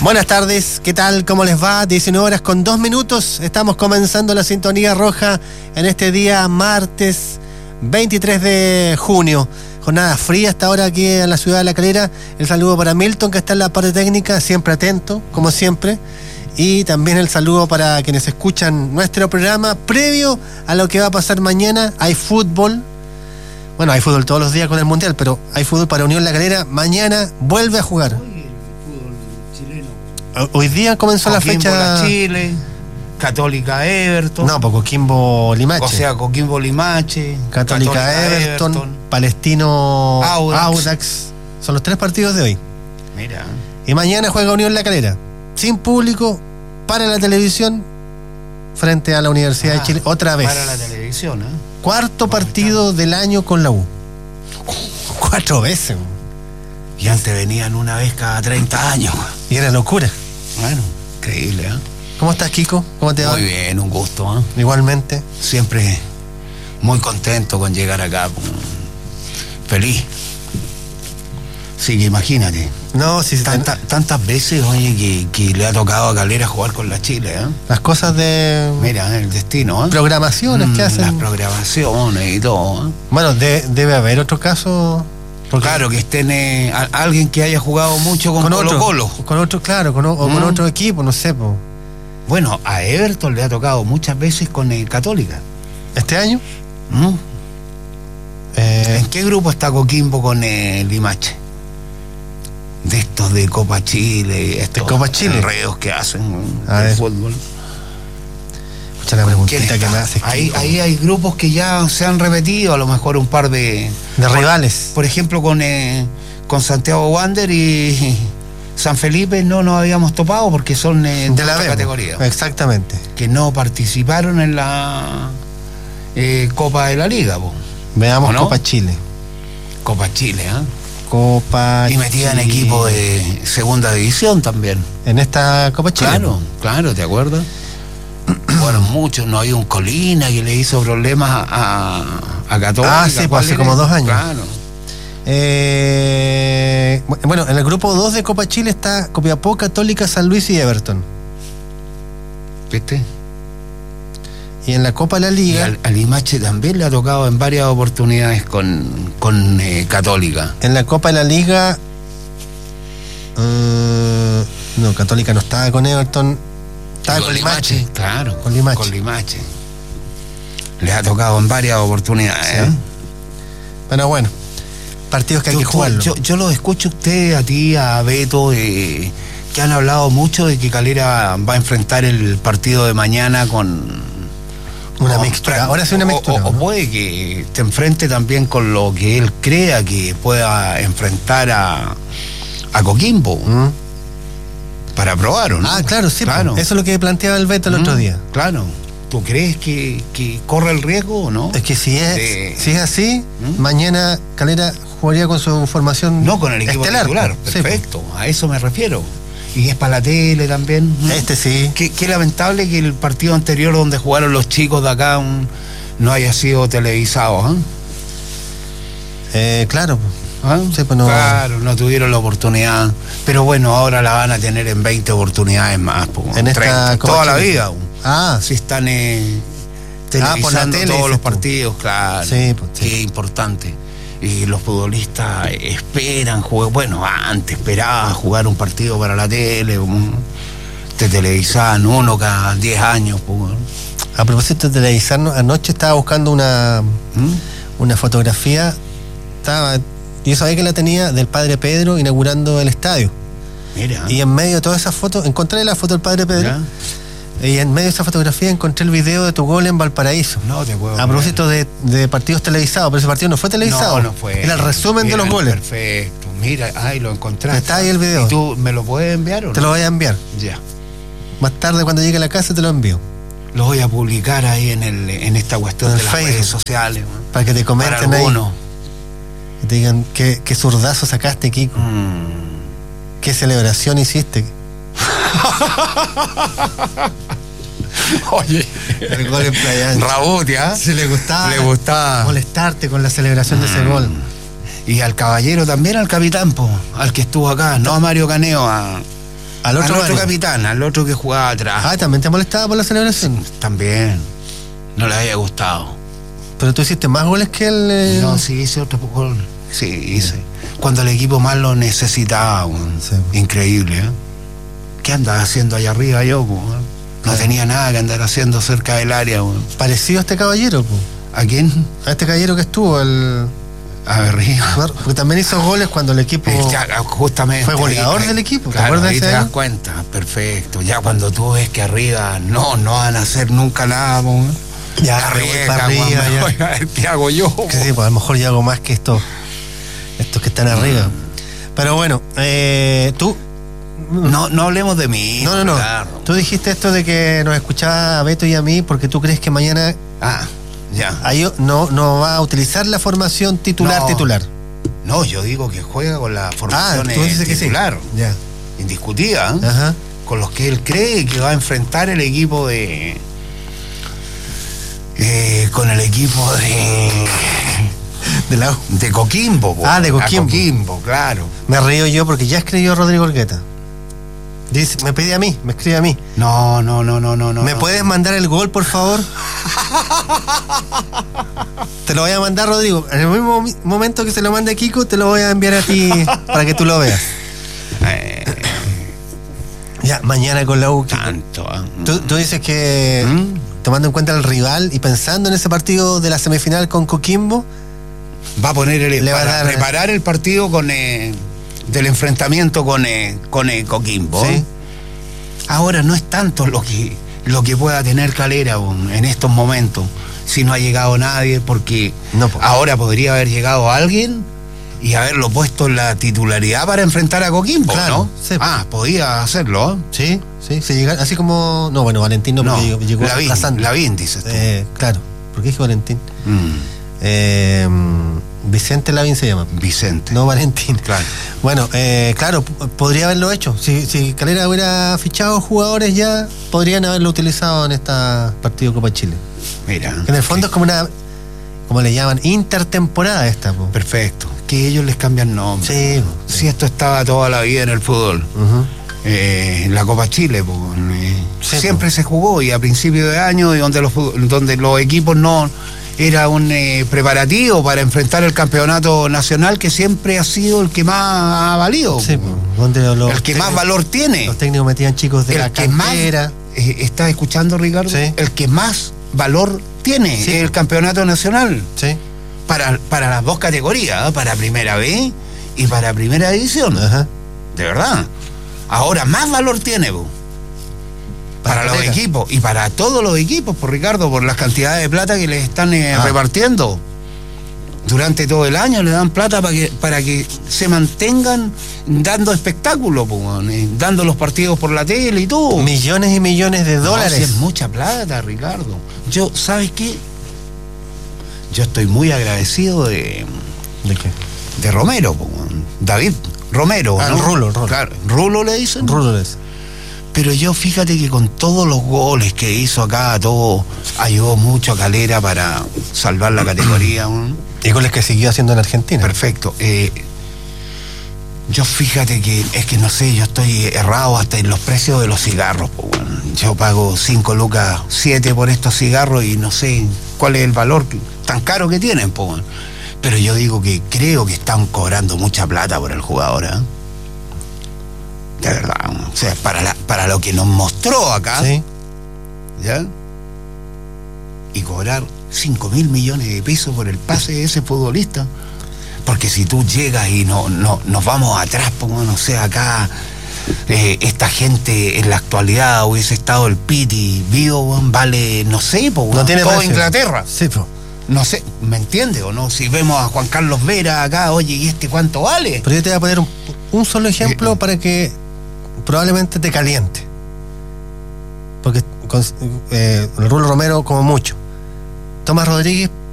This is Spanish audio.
Buenas tardes, ¿qué tal? ¿Cómo les va? 19:02. Estamos comenzando la sintonía roja en este día martes 23 de junio. Jornada fría hasta ahora aquí en la ciudad de La Calera. El saludo para Milton, que está en la parte técnica, siempre atento, como siempre. Y también el saludo para quienes escuchan nuestro programa previo a lo que va a pasar mañana. Hay fútbol. Bueno, hay fútbol todos los días con el Mundial, pero hay fútbol para Unión La Calera. Mañana vuelve a jugar. Hoy día comenzó Coquimbo, la fecha. Chile, Católica Everton. No, pues Coquimbo Limache. O sea, Coquimbo Limache. Católica Everton, Palestino Audax. Son los 3 partidos de hoy. Mira. Y mañana juega Unión La Calera. Sin público, para la televisión, frente a la Universidad de Chile. Otra vez. Para la televisión, ¿eh? Cuarto partido del año con la U. 4 veces. Y antes venían una vez cada 30 años. Y era locura. Bueno, increíble, ¿eh? ¿Cómo estás, Kiko? ¿Cómo te va? Muy bien, un gusto, ¿eh? Igualmente. Siempre muy contento con llegar acá. Feliz. Sí, que imagínate. No, si tantas veces, oye, que le ha tocado a Calera jugar con la Chile, ¿eh? Las cosas de... Mira, el destino, ¿eh? Programaciones que hacen. Las programaciones y todo, ¿eh? Bueno, debe haber otro caso... Claro, que estén alguien que haya jugado mucho con Colo-Colo. Con otro, claro, con otro equipo, no sé. Bueno, a Everton le ha tocado muchas veces con el Católica. ¿Este año? ¿En qué grupo está Coquimbo con el Limache? De estos de Copa Chile, estos enredos que hacen del fútbol. Escucha la preguntita que me haces. Ahí hay grupos que ya se han repetido, a lo mejor un par de rivales. Por ejemplo, con Santiago Wander y San Felipe no nos habíamos topado porque son de la categoría. Exactamente. Que no participaron en la Copa de la Liga. Veamos, ¿no? Copa Chile. Copa Chile, ¿eh? Copa y metían equipo de segunda división también. En esta Copa Chile. Claro, ¿te acuerdas? Bueno, muchos, no hay un Colina que le hizo problemas a Católica. Ah, sí, pues hace como 2 años. Claro. Bueno, en el grupo 2 de Copa Chile está Copiapó, Católica, San Luis y Everton. ¿Viste? Y en la Copa de la Liga... Y al Limache también le ha tocado en varias oportunidades con Católica. En la Copa de la Liga... no, Católica no estaba con Everton... Estaba con Limache. Claro, con Limache. Con Limache. Les ha tocado en varias oportunidades, ¿eh? Bueno, partidos que hay que jugarlo. Yo lo escucho a usted, a ti, a Beto, que han hablado mucho de que Calera va a enfrentar el partido de mañana con... Una mixtura. Ahora sí, una mixtura. O puede que te enfrente también con lo que él crea que pueda enfrentar a Coquimbo. Para probar, ¿o no? Ah, claro, sí. Claro. Eso es lo que planteaba el Beto el otro día. Claro. ¿Tú crees que corre el riesgo o no? Es que si es así, mañana Calera jugaría con su formación no con el equipo estelar, titular. Perfecto, sí. A eso me refiero. Y es para la tele también. Sí. Qué lamentable que el partido anterior donde jugaron los chicos de acá no haya sido televisado, Claro. Sí, pues no. Claro, no tuvieron la oportunidad. Pero bueno, ahora la van a tener en 20 oportunidades más. En esta toda la vida. Si están televisando por la tele, todos los partidos, claro. Sí. Qué importante. Y los futbolistas esperan jugar. Bueno, antes esperaba jugar un partido para la tele. Te televisaban uno cada 10 años. A propósito de televisar, anoche estaba buscando una fotografía. Yo sabía que la tenía del Padre Pedro inaugurando el estadio. Mira. Y en medio de todas esas fotos, encontré la foto del Padre Pedro. ¿Ya? Y en medio de esa fotografía encontré el video de tu gol en Valparaíso. No te puedo. A propósito de partidos televisados, pero ese partido no fue televisado. No fue. Era el resumen de los goles. Perfecto. Mira, lo encontraste. Está ahí el video. ¿Y tú me lo puedes enviar o no? Te lo voy a enviar. Ya. Más tarde, cuando llegue a la casa, te lo envío. Lo voy a publicar ahí en esta cuestión de las redes sociales. Para que te comenten ahí. Que te digan qué zurdazo sacaste, Kiko. ¿Qué celebración hiciste? Oye, el gol en Playa Ancha. Rabutia. Se le gustaba molestarte con la celebración de ese gol. Y al caballero también, al capitán, al que estuvo acá, no a Mario Caneo, Al otro capitán, al otro que jugaba atrás. Ah, ¿también te molestaba por la celebración? También. No le había gustado. Pero tú hiciste más goles que él. No, sí, hice otro gol. Sí, hice. Cuando el equipo más lo necesitaba, sí. Increíble, ¿eh? ¿Qué andaba haciendo allá arriba yo, No tenía nada que andar haciendo cerca del área, Parecido a este caballero, ¿A quién? A este caballero que estuvo, A Berrío. Porque también hizo goles cuando el equipo justamente fue goleador del equipo. Claro, ¿te acuerdas ahí te das cuenta? Perfecto. Ya cuando tú ves que arriba no van a hacer nunca nada, ya arriba, ya. A ver qué hago yo. Que sí, pues a lo mejor ya hago más que estos que están arriba. Pero bueno, tú no hablemos de mí. No. Claro. Tú dijiste esto de que nos escuchaba a Beto y a mí porque tú crees que mañana ya. Ahí no va a utilizar la formación titular. No, yo digo que juega con la formación titular. Sí. Ya. Indiscutida, ¿eh? Ajá. Con los que él cree que va a enfrentar el equipo con el equipo de Coquimbo. De Coquimbo. Coquimbo, claro. Me río yo porque ya escribió Rodrigo Olgueta. Dice, me escribe a mí. No. ¿Me puedes mandar el gol, por favor? Te lo voy a mandar, Rodrigo. En el mismo momento que se lo mande a Kiko, te lo voy a enviar a ti para que tú lo veas. Ya, mañana con la U. Tanto. Tú dices que, tomando en cuenta el rival y pensando en ese partido de la semifinal con Coquimbo, va a poner preparar el partido del enfrentamiento con Coquimbo. ¿Sí? Ahora no es tanto lo que pueda tener Calera en estos momentos, si no ha llegado nadie, porque ahora podría haber llegado alguien y haberlo puesto en la titularidad para enfrentar a Coquimbo, claro, ¿no? Sí. Podía hacerlo, ¿eh? Sí, se llega, así como... No, bueno, Valentín no, porque llegó Lavín, dices tú. Claro, ¿por qué dije Valentín? Vicente Lavín se llama. Vicente. No Valentín. Claro. Bueno, claro, podría haberlo hecho. Si Calera hubiera fichado jugadores ya, podrían haberlo utilizado en esta partido Copa Chile. Mira. En el fondo es como como le llaman, intertemporada esta. Perfecto. Que ellos les cambian nombre. Sí. Si esto estaba toda la vida en el fútbol. La Copa Chile, siempre se jugó y a principios de año y donde los equipos no... Era un preparativo para enfrentar el campeonato nacional que siempre ha sido el que más ha valido. Sí, el que más valor tiene. Los técnicos metían chicos de la cantera. ¿Estás escuchando, Ricardo? Sí. El que más valor tiene es el campeonato nacional. Sí. Para las dos categorías, para Primera B y para Primera División. Ajá. De verdad. Ahora más valor tiene, para los equipos y para todos los equipos, por Ricardo, por las cantidades de plata que les están repartiendo. Durante todo el año le dan plata para que se mantengan dando espectáculos, dando los partidos por la tele y todo. Millones y millones de dólares. Es mucha plata, Ricardo. ¿Sabes qué? Yo estoy muy agradecido ¿De qué? De Romero, David Romero, ¿no? Rulo. Claro, ¿Rulo le dicen? Rulo le dicen. Pero yo fíjate que con todos los goles que hizo acá, todo ayudó mucho a Calera para salvar la categoría. Y goles que siguió haciendo en Argentina. Perfecto. Yo fíjate que no sé, yo estoy errado hasta en los precios de los cigarros. Yo pago 5 lucas, 7 por estos cigarros y no sé cuál es el valor tan caro que tienen. Pero yo digo que creo que están cobrando mucha plata por el jugador, de verdad, o sea, para lo que nos mostró acá, sí. ¿Ya? Y cobrar 5.000 millones de pesos por el pase de ese futbolista, porque si tú llegas y nos vamos atrás, no sé, acá esta gente en la actualidad hubiese estado el Piti vivo, vale, no sé, no tiene todo precio. Inglaterra. Sí, no sé, ¿me entiendes o no? Si vemos a Juan Carlos Vera acá, oye, ¿y cuánto vale? Pero yo te voy a poner un solo ejemplo para que probablemente te caliente. Porque el Rulo Romero como mucho. Tomás Rodríguez